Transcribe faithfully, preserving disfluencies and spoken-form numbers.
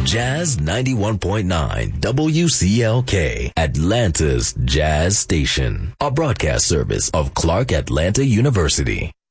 Jazz ninety-one point nine W C L K, Atlanta's Jazz Station, a broadcast service of Clark Atlanta University.